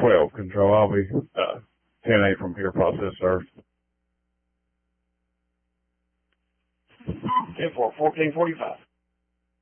12, Control. I'll be 10-8 from here, process served. 10-4, 1445.